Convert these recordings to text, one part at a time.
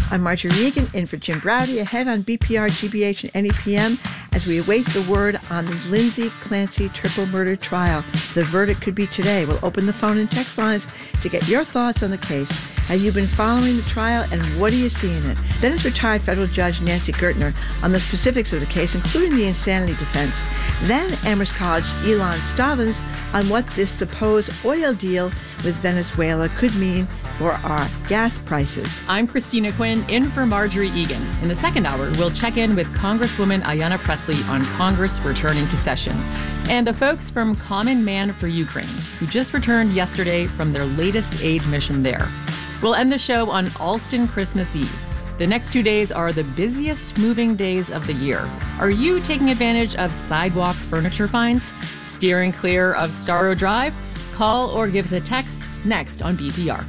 I'm Marjorie Egan, in for Jim Browdy, ahead on BPR, GBH, and NEPM as we await the word on the Lindsay Clancy triple murder trial. The verdict could be today. We'll open the phone and text lines to get your thoughts on the case. Have you been following the trial, and what do you see in it? Then is retired federal judge Nancy Gertner on the specifics of the case, including the insanity defense. Then Amherst College Elon Stavins on what this supposed oil deal with Venezuela could mean for our gas prices. I'm Christina Quinn, in for Marjorie Egan. In the second hour, we'll check in with Congresswoman Ayanna Pressley on Congress returning to session, and the folks from Common Man for Ukraine, who just returned yesterday from their latest aid mission there. We'll end the show on Alston Christmas Eve. The next 2 days are the busiest moving days of the year. Are you taking advantage of sidewalk furniture finds? Steering clear of Starro Drive? Call or give us a text next on BPR.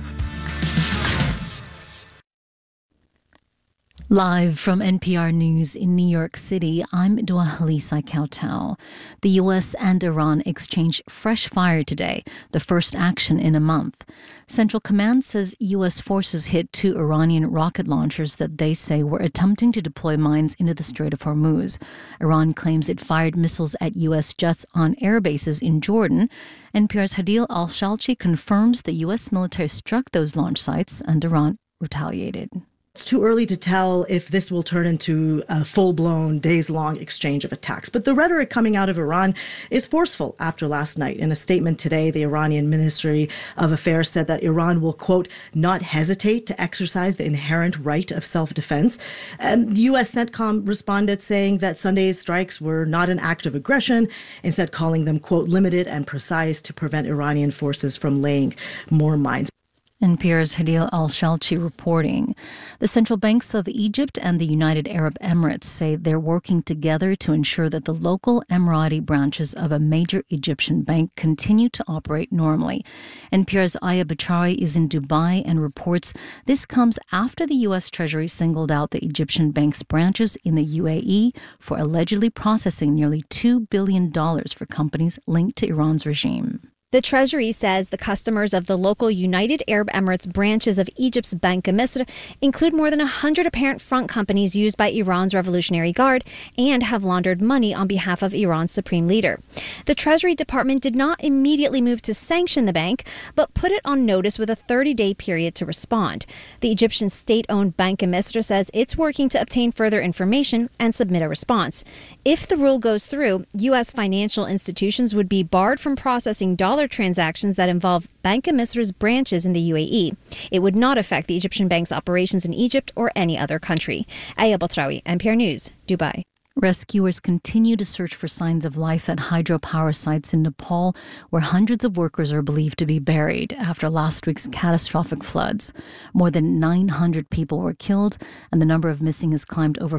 Live from NPR News in New York City, I'm Dua Halisa Kautal. The U.S. and Iran exchanged fresh fire today, the first action in a month. Central Command says U.S. forces hit 2 Iranian rocket launchers that they say were attempting to deploy mines into the Strait of Hormuz. Iran claims it fired missiles at U.S. jets on air bases in Jordan. NPR's Hadil Al-Shalchi confirms the U.S. military struck those launch sites and Iran retaliated. It's too early to tell if this will turn into a full-blown, days-long exchange of attacks. But the rhetoric coming out of Iran is forceful after last night. In a statement today, the Iranian Ministry of Affairs said that Iran will, quote, not hesitate to exercise the inherent right of self-defense. And the U.S. CENTCOM responded saying that Sunday's strikes were not an act of aggression, instead calling them, quote, limited and precise to prevent Iranian forces from laying more mines. NPR's Hadil Al-Shalchi reporting. The central banks of Egypt and the United Arab Emirates say they're working together to ensure that the local Emirati branches of a major Egyptian bank continue to operate normally. NPR's Aya Bachari is in Dubai and reports this comes after the U.S. Treasury singled out the Egyptian bank's branches in the UAE for allegedly processing nearly $2 billion for companies linked to Iran's regime. The Treasury says the customers of the local United Arab Emirates branches of Egypt's Bank Misr include more than 100 apparent front companies used by Iran's Revolutionary Guard and have laundered money on behalf of Iran's supreme leader. The Treasury Department did not immediately move to sanction the bank, but put it on notice with a 30-day period to respond. The Egyptian state-owned Bank Misr says it's working to obtain further information and submit a response. If the rule goes through, U.S. financial institutions would be barred from processing dollar transactions that involve Bank Misr's branches in the UAE. It would not affect the Egyptian bank's operations in Egypt or any other country. Aya Batrawi, NPR News, Dubai. Rescuers continue to search for signs of life at hydropower sites in Nepal, where hundreds of workers are believed to be buried after last week's catastrophic floods. More than 900 people were killed, and the number of missing has climbed over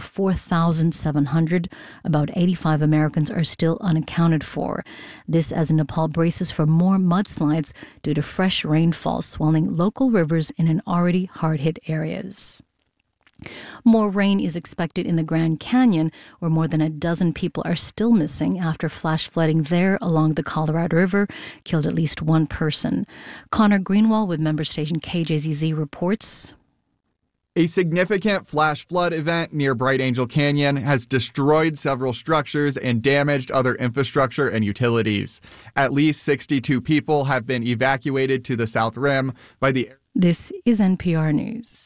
4,700. About 85 Americans are still unaccounted for. This as Nepal braces for more mudslides due to fresh rainfall swelling local rivers in an already hard-hit areas. More rain is expected in the Grand Canyon, where more than a dozen people are still missing after flash flooding there along the Colorado River killed at least one person. Connor Greenwald with member station KJZZ reports. A significant flash flood event near Bright Angel Canyon has destroyed several structures and damaged other infrastructure and utilities. At least 62 people have been evacuated to the South Rim by the... This is NPR News.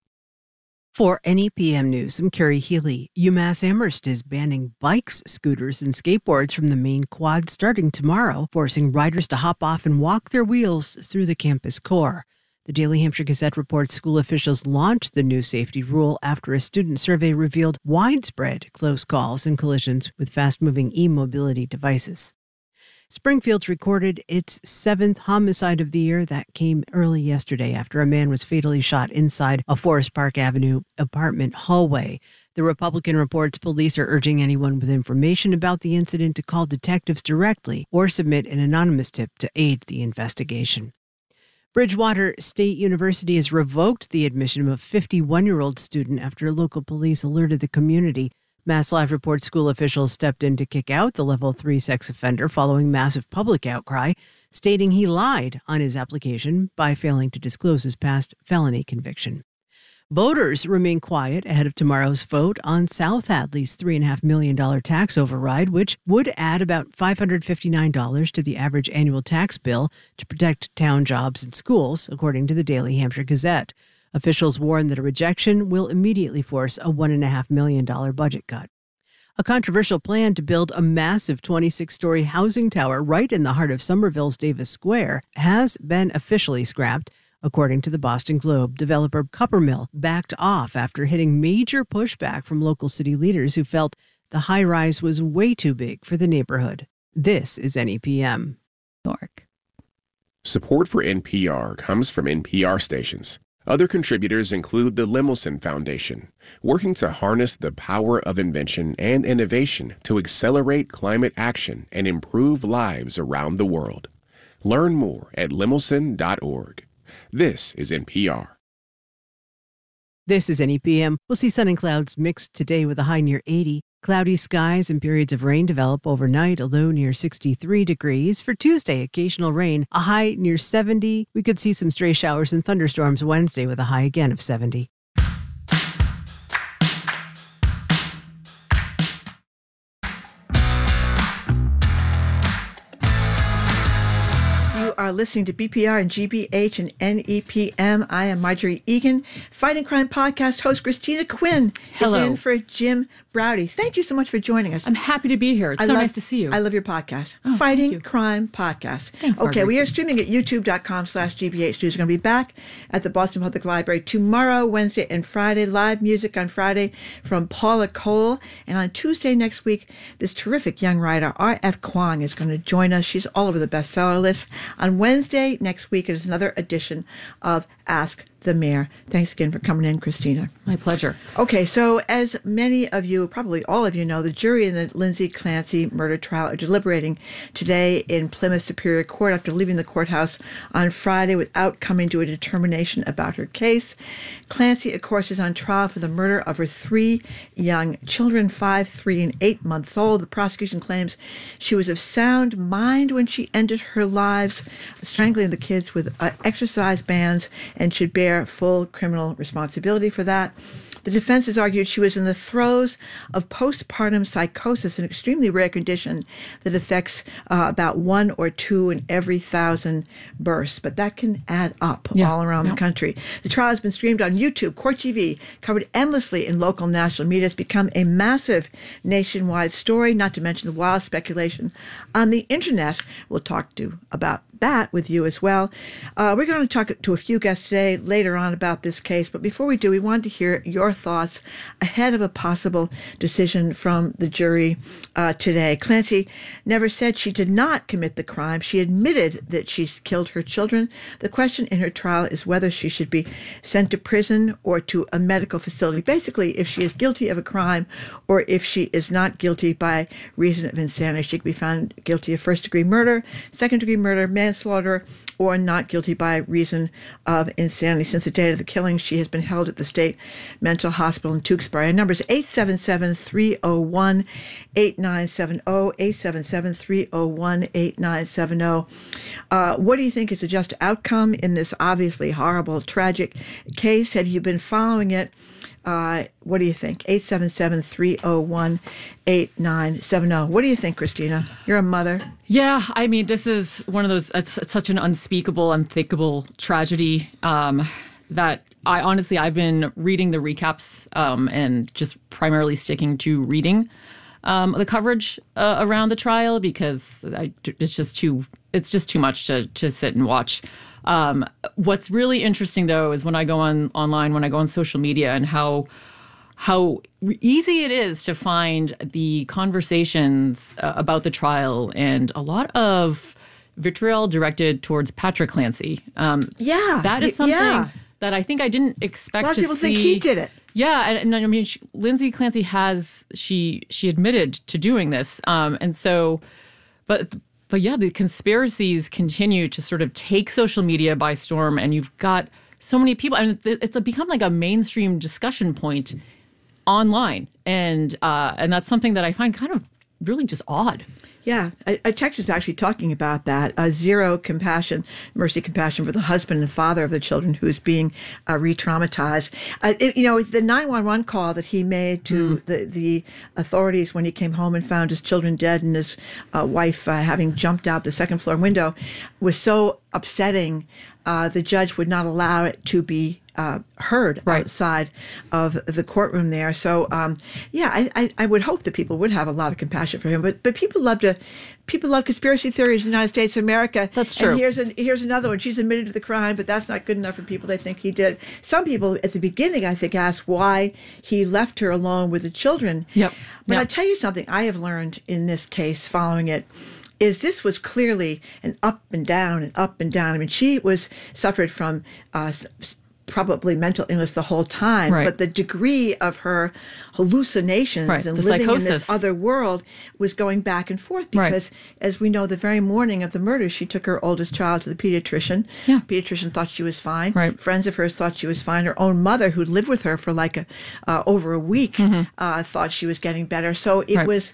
For NEPM News, I'm Carrie Healy. UMass Amherst is banning bikes, scooters, and skateboards from the main quad starting tomorrow, forcing riders to hop off and walk their wheels through the campus core. The Daily Hampshire Gazette reports school officials launched the new safety rule after a student survey revealed widespread close calls and collisions with fast-moving e-mobility devices. Springfield's recorded its 7th homicide of the year. That came early yesterday after a man was fatally shot inside a Forest Park Avenue apartment hallway. The Republican reports police are urging anyone with information about the incident to call detectives directly or submit an anonymous tip to aid the investigation. Bridgewater State University has revoked the admission of a 51-year-old student after local police alerted the community. Mass Live reports school officials stepped in to kick out the Level 3 sex offender following massive public outcry, stating he lied on his application by failing to disclose his past felony conviction. Voters remain quiet ahead of tomorrow's vote on South Hadley's $3.5 million tax override, which would add about $559 to the average annual tax bill to protect town jobs and schools, according to the Daily Hampshire Gazette. Officials warn that a rejection will immediately force a $1.5 million budget cut. A controversial plan to build a massive 26-story housing tower right in the heart of Somerville's Davis Square has been officially scrapped. According to the Boston Globe, developer Cuppermill backed off after hitting major pushback from local city leaders who felt the high-rise was way too big for the neighborhood. This is NEPM. York. Support for NPR comes from NPR stations. Other contributors include the Lemelson Foundation, working to harness the power of invention and innovation to accelerate climate action and improve lives around the world. Learn more at lemelson.org. This is NPR. This is NEPM. We'll see sun and clouds mixed today with a high near 80. Cloudy skies and periods of rain develop overnight, a low near 63 degrees. For Tuesday, occasional rain, a high near 70. We could see some stray showers and thunderstorms Wednesday with a high again of 70. You are listening to BPR and GBH and NEPM. I am Marjorie Egan. Fighting Crime Podcast host Christina Quinn is in for Jim Braude. Thank you so much for joining us. I'm happy to be here. It's nice to see you. I love your podcast. Oh, Fighting Crime Podcast. Thanks, Okay, Marjorie. we are streaming at youtube.com/GBH News. We're going to be back at the Boston Public Library tomorrow, Wednesday, and Friday. Live music on Friday from Paula Cole. And on Tuesday next week, this terrific young writer, R.F. Kuang, is going to join us. She's all over the bestseller list. On Wednesday next week is another edition of Ask the Mayor. Thanks again for coming in, Christina. My pleasure. Okay, so as many of you, probably all of you know, the jury in the Lindsay Clancy murder trial are deliberating today in Plymouth Superior Court after leaving the courthouse on Friday without coming to a determination about her case. Clancy, of course, is on trial for the murder of her 3 young children, 5, 3, and 8 months old. The prosecution claims she was of sound mind when she ended her lives, strangling the kids with exercise bands, and should bear full criminal responsibility for that. The defense has argued she was in the throes of postpartum psychosis, an extremely rare condition that affects about 1 or 2 in every 1,000 births, but that can add up all around the country. The trial has been streamed on YouTube, Court TV, covered endlessly in local and national media. It's become a massive nationwide story, not to mention the wild speculation on the internet. We'll talk about that with you as well. We're going to talk to a few guests today later on about this case, but before we do, we wanted to hear your thoughts ahead of a possible decision from the jury today. Clancy never said she did not commit the crime. She admitted that she killed her children. The question in her trial is whether she should be sent to prison or to a medical facility. Basically, if she is guilty of a crime or if she is not guilty by reason of insanity. She could be found guilty of first-degree murder, second-degree murder, manslaughter, or not guilty by reason of insanity. Since the date of the killing, she has been held at the State Mental Hospital in Tewksbury. Our number is 877-301-8970, 877-301-8970. What do you think is a just outcome in this obviously horrible, tragic case? Have you been following it? What do you think? 877-301-8970. What do you think, Christina? You're a mother. Yeah, I mean, this is one of those, it's such an unspeakable, unthinkable tragedy that I've been reading the recaps and just primarily sticking to reading the coverage around the trial because it's just too much to sit and watch. What's really interesting, though, is when I go online, when I go on social media, and how easy it is to find the conversations about the trial and a lot of vitriol directed towards Patrick Clancy. That is something that I think I didn't expect to see. A lot of people think he did it. Yeah, and I mean, Lindsay Clancy she admitted to doing this, and so, but yeah, the conspiracies continue to sort of take social media by storm, and you've got so many people, and it's become like a mainstream discussion point online, and that's something that I find kind of really just odd. Yeah, a text is actually talking about that. Zero compassion, mercy, compassion for the husband and father of the children who is being re-traumatized. The 911 call that he made to the authorities when he came home and found his children dead and his wife having jumped out the second floor window was so upsetting. The judge would not allow it to be heard outside of the courtroom there. So, I would hope that people would have a lot of compassion for him. But people love conspiracy theories in the United States of America. That's true. And here's another one. She's admitted to the crime, but that's not good enough for people. They think he did. Some people at the beginning, I think, asked why he left her alone with the children. Yep. But I'll tell you something I have learned in this case following it. Is this was clearly an up and down and up and down. I mean, she suffered from probably mental illness the whole time, but the degree of her hallucinations and living in this other world was going back and forth because, as we know, the very morning of the murder, she took her oldest child to the pediatrician. Yeah. Pediatrician thought she was fine. Right. Friends of hers thought she was fine. Her own mother, who lived with her for over a week, thought she was getting better. So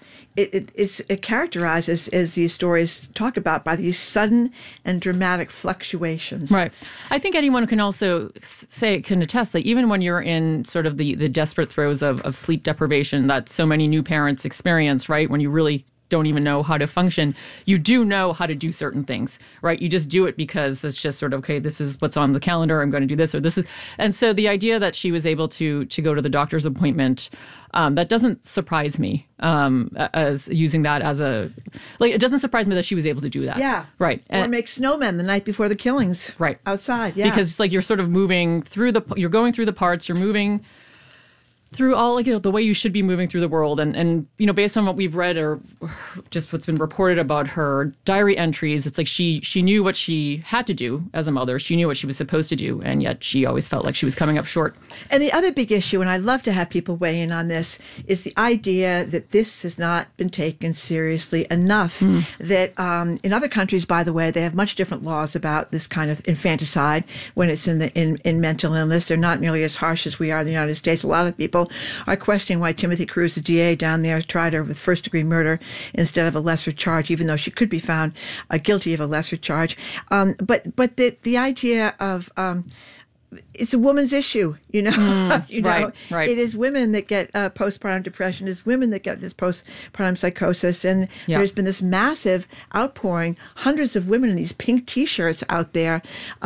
it characterized as these stories talk about by these sudden and dramatic fluctuations. Right. I think anyone can also can attest that even when you're in sort of the desperate throes of sleep deprivation that so many new parents experience, right, when you really don't even know how to function, you do know how to do certain things, right? You just do it because it's just sort of, okay, this is what's on the calendar, I'm going to do this or this is. And so the idea that she was able to go to the doctor's appointment, that doesn't surprise me as using that as it doesn't surprise me that she was able to do that. Yeah. Right. Or make snowmen the night before the killings. Right. Outside. Yeah. Because it's like you're sort of moving through you're going through the parts, you're moving through all, the way you should be moving through the world. And based on what we've read or just what's been reported about her diary entries, it's like she knew what she had to do as a mother. She knew what she was supposed to do, and yet she always felt like she was coming up short. And the other big issue, and I'd love to have people weigh in on this, is the idea that this has not been taken seriously enough. That in other countries, by the way, they have much different laws about this kind of infanticide when it's in mental illness. They're not nearly as harsh as we are in the United States. A lot of people are questioning why Timothy Cruz, the DA down there, tried her with first-degree murder instead of a lesser charge, even though she could be found guilty of a lesser charge. But the idea of it's a woman's issue, Right. It is women that get postpartum depression. It's women that get this postpartum psychosis. And there's been this massive outpouring, hundreds of women in these pink T-shirts out there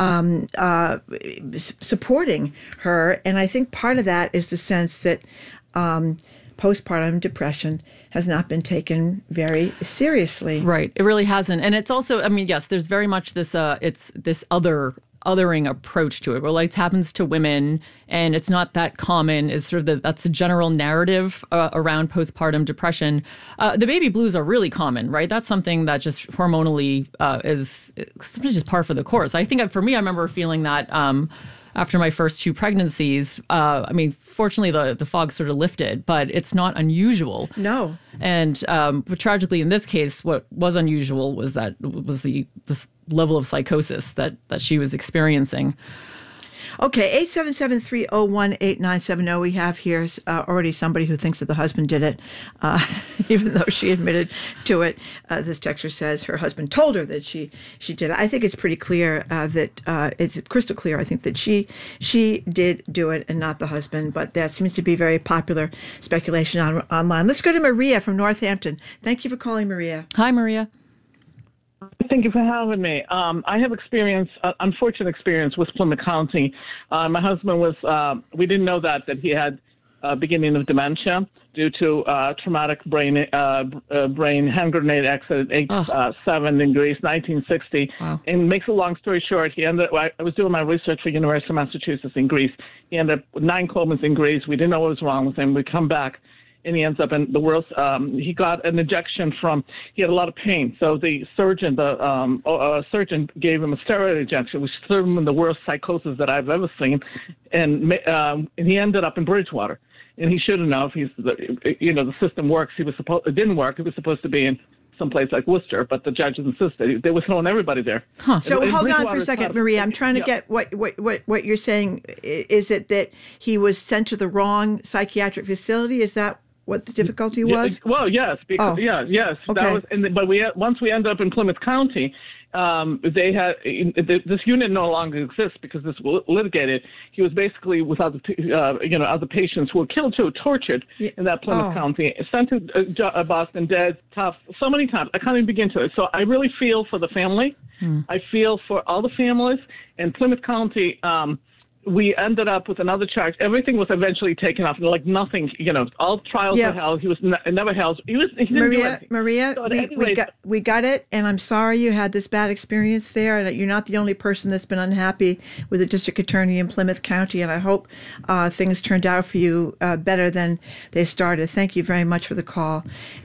supporting her. And I think part of that is the sense that postpartum depression has not been taken very seriously. Right. It really hasn't. And it's also, yes, there's very much this, it's this othering approach to it, where it happens to women and it's not that common, is sort of that's the general narrative around postpartum depression. The baby blues are really common, right? That's something that just hormonally is sometimes just par for the course. I think for me, I remember feeling that after my first two pregnancies. Fortunately, the fog sort of lifted, but it's not unusual. No. And but tragically, in this case, what was unusual was this level of psychosis that she was experiencing. Okay, 877-301-8970. We have here already somebody who thinks that the husband did it, even though she admitted to it. This texter says her husband told her that she did it. I think it's pretty clear that it's crystal clear. I think that she did do it and not the husband, but that seems to be very popular speculation online. Let's go to Maria from Northampton. Thank you for calling, Maria. Hi, Maria. Thank you for having me. I have unfortunate experience with Plymouth County. My husband we didn't know that he had beginning of dementia due to traumatic brain hand grenade accident, age 7 in Greece, 1960. Wow. And makes a long story short, I was doing my research for University of Massachusetts in Greece. He ended up with 9 comas in Greece. We didn't know what was wrong with him. We come back, and he ends up in the worst. He got an injection he had a lot of pain. So the surgeon gave him a steroid injection, which threw him in the worst psychosis that I've ever seen. And he ended up in Bridgewater. And he shouldn't have. The system works. It didn't work. He was supposed to be in someplace like Worcester, but the judges insisted. They were throwing everybody there. Huh. So hold on for a second, Maria. I'm trying to get what you're saying. Is it that he was sent to the wrong psychiatric facility? Is that what the difficulty was? Well, yes, because yes. Okay. That was, but once we ended up in Plymouth County, they had this unit no longer exists because this was litigated. He was basically with other patients who were killed too, tortured in that Plymouth County, sent to Boston, dead, tough, so many times. I can't even begin to. So I really feel for the family. I feel for all the families in Plymouth County. We ended up with another charge. Everything was eventually taken off. Like nothing, all trials were held. He was never held. He didn't do anything. Maria, so we got it, and I'm sorry you had this bad experience there. And you're not the only person that's been unhappy with the district attorney in Plymouth County. And I hope things turned out for you better than they started. Thank you very much for the call.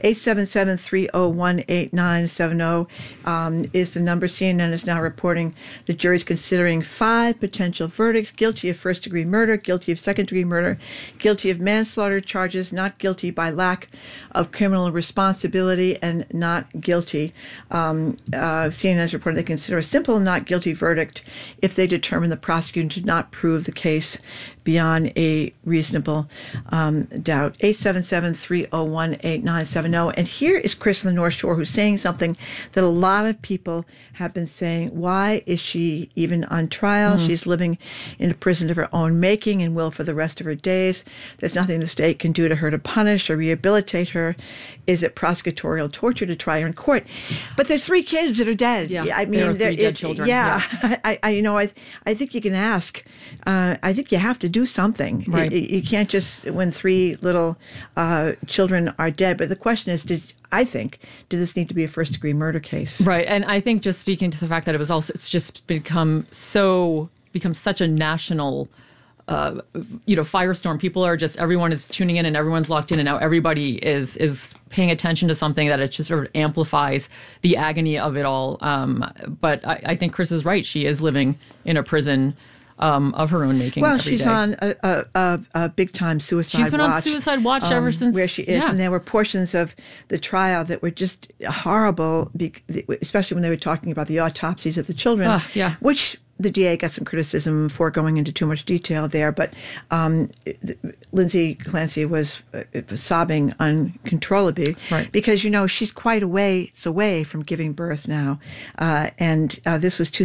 877-301-8970 is the number. CNN is now reporting the jury's considering 5 potential verdicts: guilty of first-degree murder, guilty of second-degree murder, guilty of manslaughter charges, not guilty by lack of criminal responsibility, and not guilty. CNN has reported they consider a simple not guilty verdict if they determine the prosecutor did not prove the case beyond a reasonable doubt. 877-301-8970. And here is Chris on the North Shore, who's saying something that a lot of people have been saying. Why is she even on trial? She's living in a prison of her own making and will for the rest of her days. There's nothing the state can do to her to punish or rehabilitate her. Is it prosecutorial torture to try her in court? But there's 3 kids that are dead. Yeah, I mean, there are 3 dead children. Yeah. I think you can ask. I think you have to do something. Right. You can't just, when 3 little children are dead. But the question is, did this need to be a first-degree murder case? Right. And I think just speaking to the fact that it's just become such a national firestorm. People are everyone is tuning in and everyone's locked in, and now everybody is paying attention to something that it just sort of amplifies the agony of it all. But I think Chris is right. She is living in a prison of her own making. Well, she's on a big-time suicide watch. She's been on suicide watch ever since where she is, and there were portions of the trial that were just horrible, especially when they were talking about the autopsies of the children, which the DA got some criticism for going into too much detail there, but Lindsay Clancy was sobbing uncontrollably because, she's quite a ways away from giving birth now. And this was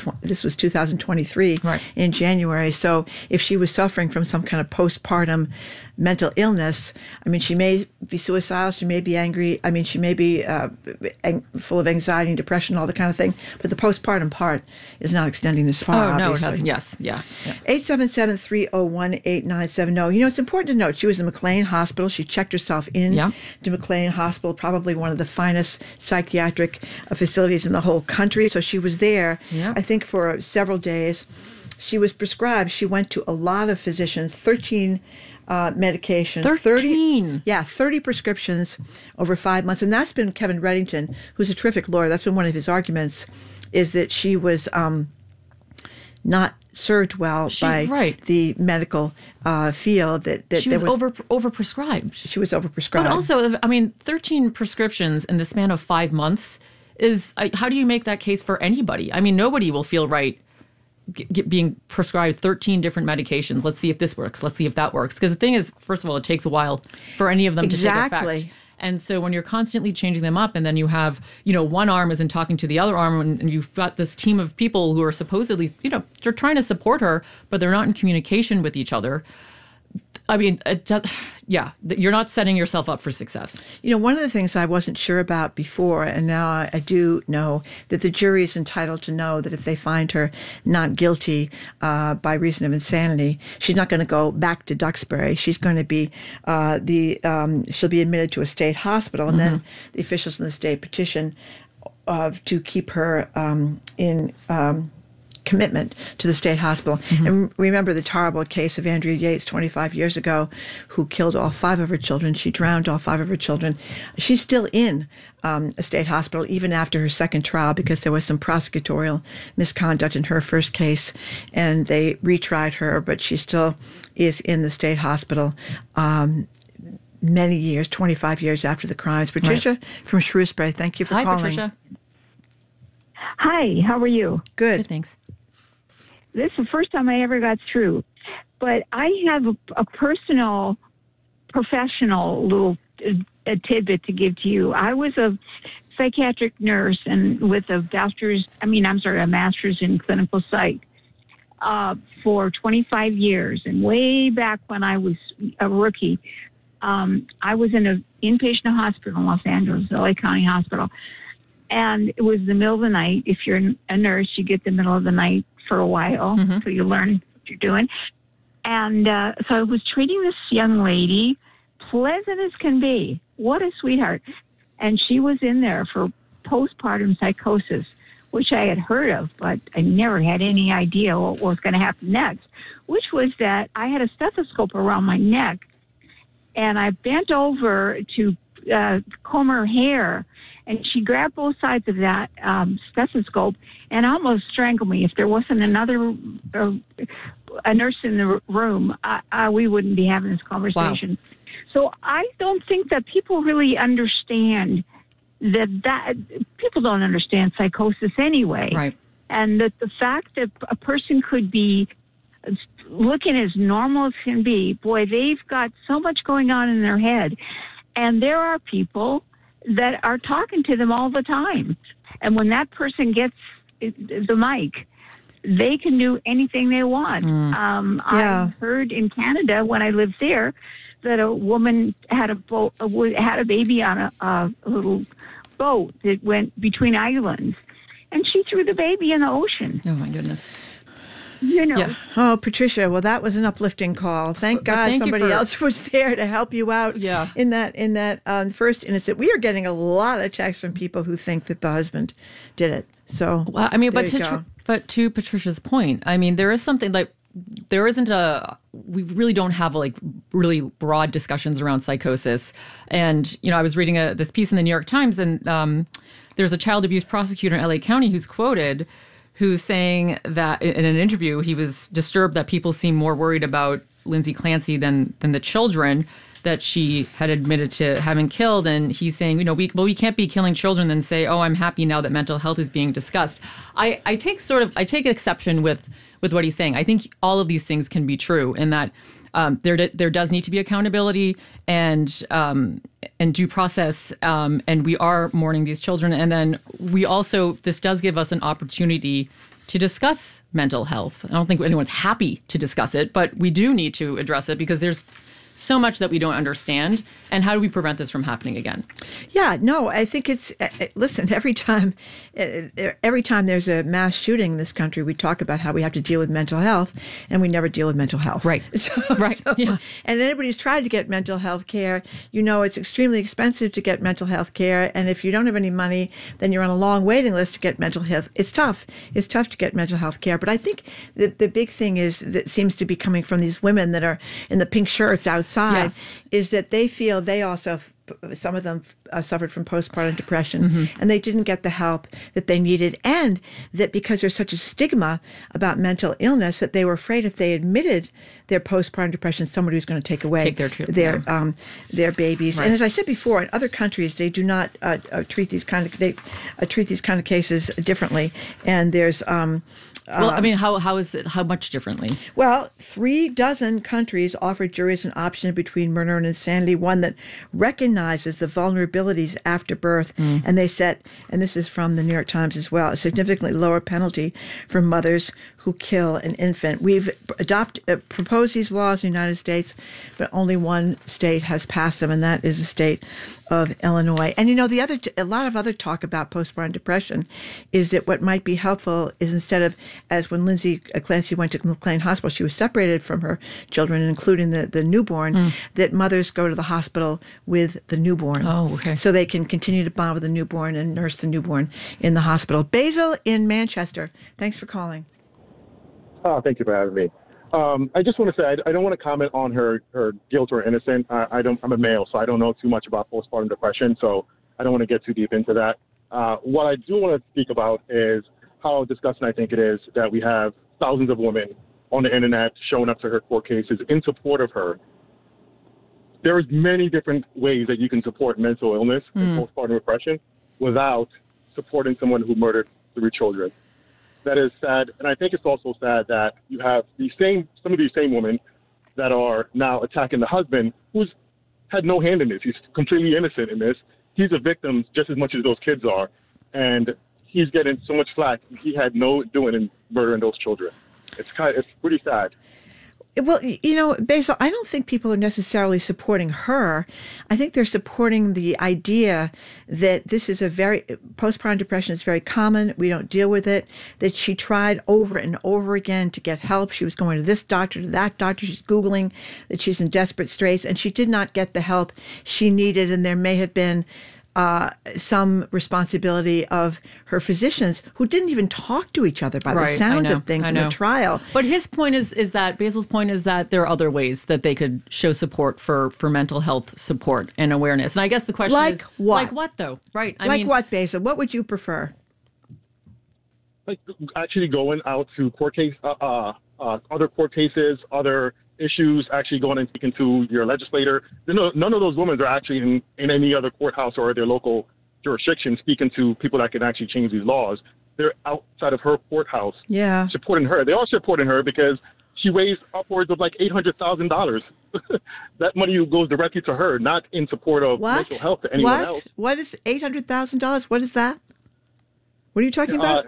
2023 in January. So if she was suffering from some kind of postpartum mental illness, I mean, she may be suicidal, she may be angry, I mean, she may be full of anxiety and depression, all the kind of thing, but the postpartum part is not extending this far, no, obviously. It hasn't. Yes, yeah. 877-301-8970. It's important to note she was in McLean Hospital. She checked herself in to McLean Hospital, probably one of the finest psychiatric facilities in the whole country. So she was there, I think, for several days. She was prescribed. She went to a lot of physicians, 13 medications. 13? 30 prescriptions over 5 months. And that's been Kevin Reddington, who's a terrific lawyer. That's been one of his arguments, is that she was not served well by the medical field. That she was overprescribed. She was overprescribed. But also, 13 prescriptions in the span of 5 months is, how do you make that case for anybody? I mean, nobody will feel right being prescribed 13 different medications. Let's see if this works. Let's see if that works. Because the thing is, first of all, it takes a while for any of them to take effect. And so when you're constantly changing them up, and then you have, one arm isn't talking to the other arm, and you've got this team of people who are supposedly, they're trying to support her, but they're not in communication with each other. I mean, you're not setting yourself up for success. One of the things I wasn't sure about before, and now I do know, that the jury is entitled to know that if they find her not guilty by reason of insanity, she's not going to go back to Duxbury. She's going to be she'll be admitted to a state hospital, and then the officials in the state petition to keep her in commitment to the state hospital. And remember the terrible case of Andrea Yates 25 years ago, who killed all 5 of her children. She drowned all 5 of her children. She's still in a state hospital even after her second trial because there was some prosecutorial misconduct in her first case, and they retried her, but she still is in the state hospital many years, 25 years after the crimes. Patricia from Shrewsbury, thank you for calling. Hi, Patricia. Hi, how are you? Good, thanks. This is the first time I ever got through, but I have a personal professional little a tidbit to give to you. I was a psychiatric nurse and with a master's in clinical psych for 25 years. And way back when I was a rookie, I was in an inpatient hospital in Los Angeles, LA County Hospital. And it was the middle of the night. If you're a nurse, you get the middle of the night for a while, so you learn what you're doing. And so I was treating this young lady, pleasant as can be. What a sweetheart. And she was in there for postpartum psychosis, which I had heard of, but I never had any idea what was going to happen next, which was that I had a stethoscope around my neck, and I bent over to comb her hair, and she grabbed both sides of that stethoscope and almost strangled me. If there wasn't another a nurse in the room, we wouldn't be having this conversation. Wow. So I don't think that people really understand that people don't understand psychosis anyway. Right. And that the fact that a person could be looking as normal as can be, boy, they've got so much going on in their head. And there are people that are talking to them all the time. And when that person gets the mic, they can do anything they want. I heard in Canada when I lived there that a woman had a baby on a little boat that went between islands, and she threw the baby in the ocean. Oh, my goodness. You know. Yeah. Oh, Patricia, well, that was an uplifting call. Thank God somebody else was there to help you out in that first instance. We are getting a lot of texts from people who think that the husband did it. So, well, I mean, but to Patricia's point, I mean, there is something like, we really don't have like really broad discussions around psychosis. And, I was reading this piece in the New York Times, and there's a child abuse prosecutor in LA County who's saying that in an interview, he was disturbed that people seem more worried about Lindsay Clancy than the children that she had admitted to having killed. And he's saying, we can't be killing children and say, oh, I'm happy now that mental health is being discussed. I take an exception with what he's saying. I think all of these things can be true in that there does need to be accountability and due process, and we are mourning these children. And then this does give us an opportunity to discuss mental health. I don't think anyone's happy to discuss it, but we do need to address it because there's so much that we don't understand. And how do we prevent this from happening again? Yeah, no, I think it's, listen, every time there's a mass shooting in this country, we talk about how we have to deal with mental health, and we never deal with mental health. Right. Yeah. And anybody who's tried to get mental health care, it's extremely expensive to get mental health care. And if you don't have any money, then you're on a long waiting list to get mental health. It's tough. It's tough to get mental health care. But I think the big thing that seems to be coming from these women that are in the pink shirts outside is that they feel they also, some of them suffered from postpartum depression, and they didn't get the help that they needed, and that because there's such a stigma about mental illness that they were afraid if they admitted their postpartum depression, somebody was going to take away their babies. Right. And as I said before, in other countries they do not treat these kind of cases differently, and there's how much differently? Well, 36 countries offer juries an option between murder and insanity, one that recognizes the vulnerabilities after birth, and they set, and this is from the New York Times as well, a significantly lower penalty for mothers who kill an infant. We've proposed these laws in the United States, but only one state has passed them, and that is the state of Illinois. And a lot of other talk about postpartum depression is that what might be helpful is, instead of, as when Lindsay Clancy went to McLean Hospital, she was separated from her children, including the newborn, that mothers go to the hospital with the newborn. Oh, okay. So they can continue to bond with the newborn and nurse the newborn in the hospital. Basil in Manchester, thanks for calling. Oh, thank you for having me. I just want to say I don't want to comment on her guilt or innocence. I'm a male, so I don't know too much about postpartum depression, so I don't want to get too deep into that. What I do want to speak about is how disgusting I think it is that we have thousands of women on the internet showing up to her court cases in support of her. There's many different ways that you can support mental illness and postpartum depression without supporting someone who murdered 3 children. That is sad, and I think it's also sad that you have some of these same women that are now attacking the husband, who's had no hand in this. He's completely innocent in this. He's a victim just as much as those kids are. And he's getting so much flack. He had no doing in murdering those children. It's pretty sad. Well, Basil, I don't think people are necessarily supporting her. I think they're supporting the idea that this is postpartum depression is very common. We don't deal with it. That she tried over and over again to get help. She was going to this doctor, to that doctor. She's Googling that she's in desperate straits, and she did not get the help she needed. And there may have been some responsibility of her physicians who didn't even talk to each other by the sound of things in the trial. But his point is that Basil's point is that there are other ways that they could show support for mental health support and awareness. And I guess the question is, what? Like what though? Right? I mean, what, Basil? What would you prefer? Like actually going out to other court cases, other issues, actually going and speaking to your legislator. None of those women are actually in any other courthouse or their local jurisdiction speaking to people that can actually change these laws. They're outside of her courthouse supporting her. They are supporting her because she raised upwards of like $800,000. That money goes directly to her, not in support of mental health to anyone else. What is $800,000? What is that? What are you talking about?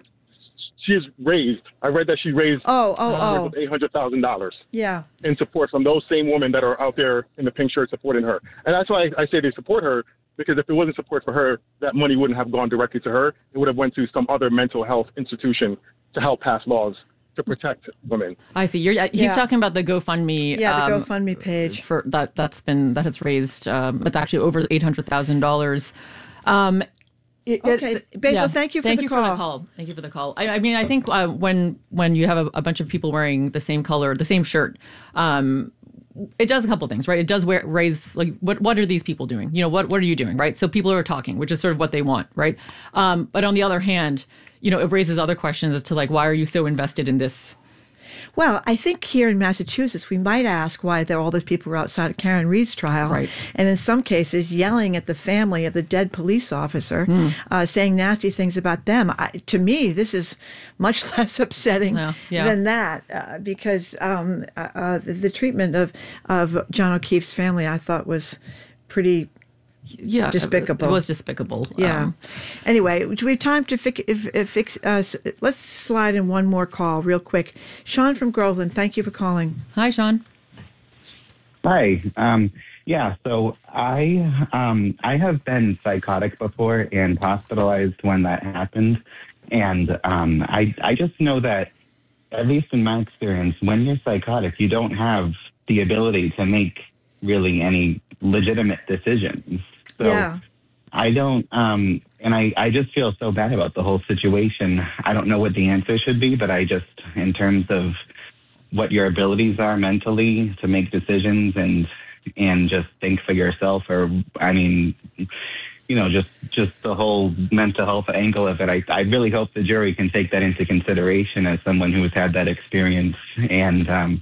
I read that she raised $800,000 in support from those same women that are out there in the pink shirt supporting her. And that's why I say they support her, because if it wasn't support for her, that money wouldn't have gone directly to her. It would have went to some other mental health institution to help pass laws to protect women. I see. He's talking about the GoFundMe. Yeah, the GoFundMe page. For that has raised, it's actually over $800,000. Okay, Basil, thank you for the call. Thank you for the call. I mean, I think when you have a bunch of people wearing the same color, the same shirt, it does a couple of things, right? It does raise, like, what are these people doing? What are you doing, right? So people are talking, which is sort of what they want, right? But on the other hand, it raises other questions as to, like, why are you so invested in this? Well, I think here in Massachusetts, we might ask why all those people were outside of Karen Reed's trial. Right. And in some cases, yelling at the family of the dead police officer, saying nasty things about them. To me, this is much less upsetting than that, because the treatment of John O'Keefe's family, I thought, was pretty despicable. It was despicable. Yeah. Anyway, do we have time to fix? Let's slide in one more call real quick. Sean from Groveland, thank you for calling. Hi, Sean. Hi. So I have been psychotic before and hospitalized when that happened. And I just know that, at least in my experience, when you're psychotic, you don't have the ability to make really any legitimate decisions. So I don't, and I just feel so bad about the whole situation. I don't know what the answer should be, but I just, in terms of what your abilities are mentally to make decisions and just think for yourself, or, I mean, just the whole mental health angle of it. I really hope the jury can take that into consideration as someone who has had that experience. And,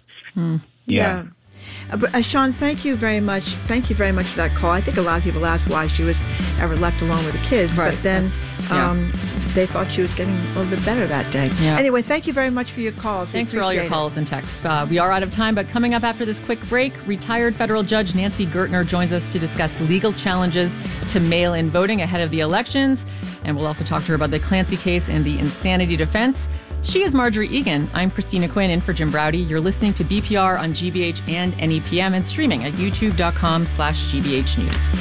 Sean, thank you very much. Thank you very much for that call. I think a lot of people asked why she was ever left alone with the kids, but then they thought she was getting a little bit better that day. Yeah. Anyway, thank you very much for your calls. Thanks for all your calls and texts. We are out of time, but coming up after this quick break, retired federal judge Nancy Gertner joins us to discuss legal challenges to mail-in voting ahead of the elections, and we'll also talk to her about the Clancy case and the insanity defense. She is Marjorie Egan. I'm Christina Quinn in for Jim Browdy. You're listening to BPR on GBH and NEPM and streaming at youtube.com/GBH News.